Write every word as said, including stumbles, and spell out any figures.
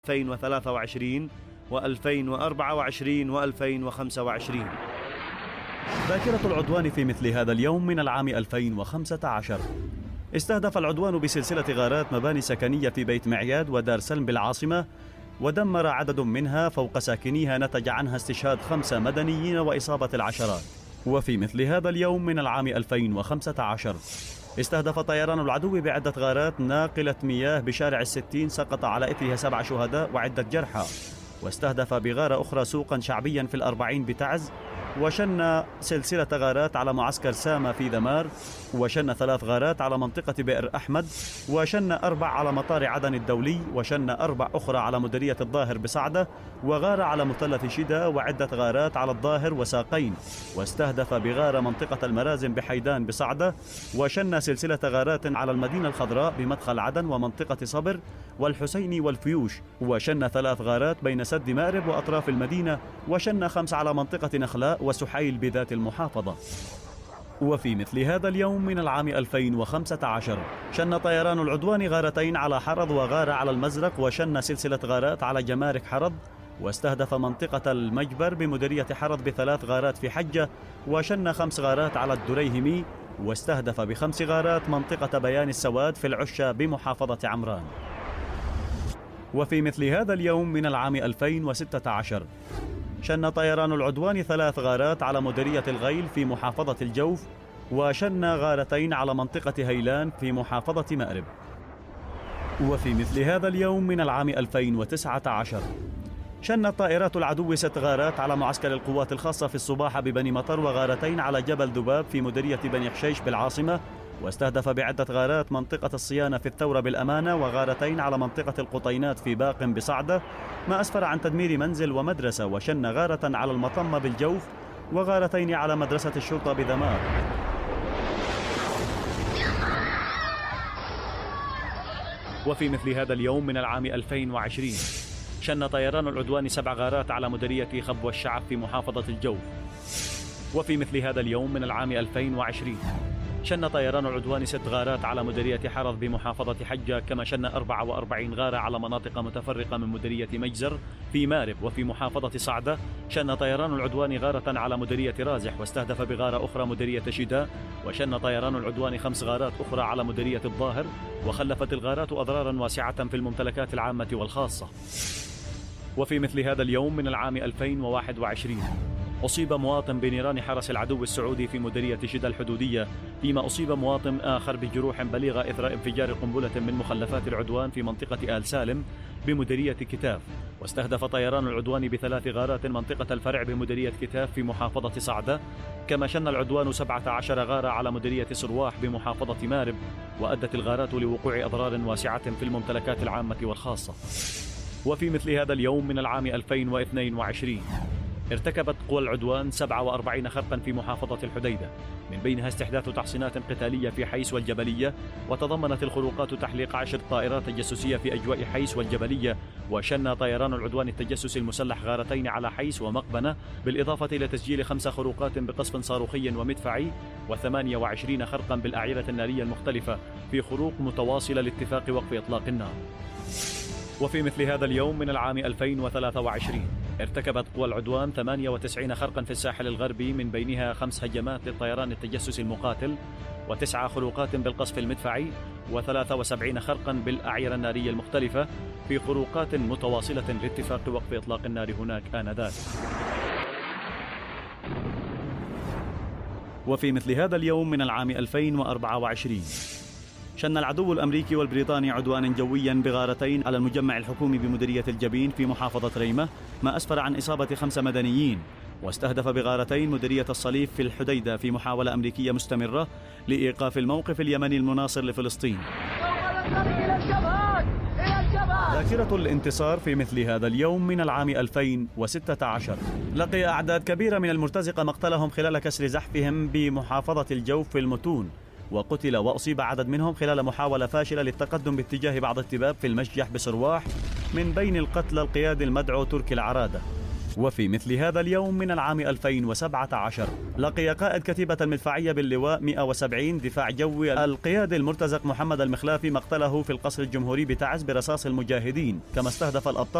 ألفين وثلاثة وعشرين وألفين وأربعة وعشرين وألفين وخمسة وعشرين. ذاكرة العدوان في مثل هذا اليوم من العام ألفين وخمسة عشر. استهدف العدوان بسلسلة غارات مباني سكنية في بيت معياد ودار سلم بالعاصمة، ودمر عدد منها فوق ساكنيها، نتج عنها استشهاد خمسة مدنيين وإصابة العشرات. وفي مثل هذا اليوم من العام ألفين وخمسة عشر استهدف طيران العدو بعدة غارات ناقلة مياه بشارع الستين، سقط على إثرها سبع شهداء وعدة جرحى. واستهدف بغارة أخرى سوقا شعبيا في الأربعين بتعز، وشن سلسلة غارات على معسكر سامة في ذمار، وشن ثلاث غارات على منطقة بئر أحمد، وشن أربع على مطار عدن الدولي، وشن أربع أخرى على مديرية الظاهر بصعدة، وغارة على مثلث شدة، وعدة غارات على الظاهر وساقين. واستهدف بغارة منطقة المرازم بحيدان بصعدة، وشن سلسلة غارات على المدينة الخضراء بمدخل عدن ومنطقة صبر والحسيني والفيوش، وشن ثلاث غارات بين سد مأرب وأطراف المدينة، وشن خمس على منطقة نخلاء وسحيل بذات المحافظة. وفي مثل هذا اليوم من العام ألفين وخمسة عشر شن طيران العدوان غارتين على حرض وغارة على المزرق، وشن سلسلة غارات على جمارك حرض، واستهدف منطقة المجبر بمديرية حرض بثلاث غارات في حجة، وشن خمس غارات على الدريهمي، واستهدف بخمس غارات منطقة بيان السواد في العشة بمحافظة عمران. وفي مثل هذا اليوم من العام ألفين وستة عشر شن طيران العدوان ثلاث غارات على مديرية الغيل في محافظة الجوف، وشن غارتين على منطقة هيلان في محافظة مأرب. وفي مثل هذا اليوم من العام ألفين وتسعة عشر شنت طائرات العدو ست غارات على معسكر القوات الخاصة في الصباحة ببني مطر، وغارتين على جبل ذباب في مديرية بني حشيش بالعاصمة، واستهدف بعدة غارات منطقة الصيانة في الثورة بالأمانة، وغارتين على منطقة القطينات في باق بصعدة، ما أسفر عن تدمير منزل ومدرسة. وشن غارة على المطمة بالجوف، وغارتين على مدرسة الشرطة بذمار. وفي مثل هذا اليوم من العام ألفين وعشرين شن طيران العدوان سبع غارات على مديرية خبو الشعب في محافظة الجوف. وفي مثل هذا اليوم من العام ألفين وعشرين شن طيران العدوان ست غارات على مديرية حرض بمحافظة حجة، كما شن أربعة وأربعين غارة على مناطق متفرقة من مديرية مجزر في مارب. وفي محافظة صعدة شن طيران العدوان غارة على مديرية رازح، واستهدف بغارة أخرى مديرية شداء. وشن طيران العدوان خمس غارات أخرى على مديرية الظاهر، وخلفت الغارات أضرارا واسعة في الممتلكات العامة والخاصة. وفي مثل هذا اليوم من العام ألفين وواحد وعشرين أصيب مواطن بنيران حرس العدو السعودي في مديرية شدة الحدودية، فيما أصيب مواطن آخر بجروح بليغة إثر انفجار قنبلة من مخلفات العدوان في منطقة آل سالم بمديرية كتاف. واستهدف طيران العدوان بثلاث غارات منطقة الفرع بمديرية كتاف في محافظة صعدة، كما شن العدوان سبعة عشر غارة على مديرية سرواح بمحافظة مارب، وأدت الغارات لوقوع أضرار واسعة في الممتلكات العامة والخاصة. وفي مثل هذا اليوم من العام ألفين واثنين وعشرين ارتكبت قوى العدوان سبعة وأربعين خرقا في محافظة الحديدة، من بينها استحداث تحصينات قتالية في حيس والجبلية، وتضمنت الخروقات تحليق عشر طائرات تجسسية في أجواء حيس والجبلية. وشن طيران العدوان التجسسي المسلح غارتين على حيس ومقبنة، بالإضافة إلى تسجيل خمس خروقات بقصف صاروخي ومدفعي، وثمانية وعشرين خرقا بالأعيرة النارية المختلفة في خروق متواصلة لاتفاق وقف إطلاق النار. وفي مثل هذا اليوم من العام ألفين وثلاثة وعشرين ارتكبت قوى العدوان ثمانية وتسعين خرقا في الساحل الغربي، من بينها خمس هجمات للطيران التجسسي المقاتل، وتسعة خروقات بالقصف المدفعي، وثلاثة وسبعين خرقا بالأعيرة النارية المختلفة في خروقات متواصلة لاتفاق وقف إطلاق النار هناك آنذاك. وفي مثل هذا اليوم من العام ألفين وأربعة وعشرين شن العدو الأمريكي والبريطاني عدوانا جويا بغارتين على المجمع الحكومي بمديرية الجبين في محافظة ريمة، ما أسفر عن إصابة خمسة مدنيين. واستهدف بغارتين مديرية الصليف في الحديدة في محاولة أمريكية مستمرة لإيقاف الموقف اليمني المناصر لفلسطين. ذاكرة الانتصار في مثل هذا اليوم من العام ألفين وستة عشر لقي أعداد كبيرة من المرتزقة مقتلهم خلال كسر زحفهم بمحافظة الجوف في المتون، وقتل وأصيب عدد منهم خلال محاولة فاشلة للتقدم باتجاه بعض التباب في المشجح بسرواح، من بين القتلى القيادي المدعو تركي العرادة. وفي مثل هذا اليوم من العام ألفين وسبعة عشر لقي قائد كتيبة المدفعية باللواء مئة وسبعين دفاع جوي القيادي المرتزق محمد المخلافي مقتله في القصر الجمهوري بتعز برصاص المجاهدين، كما استهدف الأبطال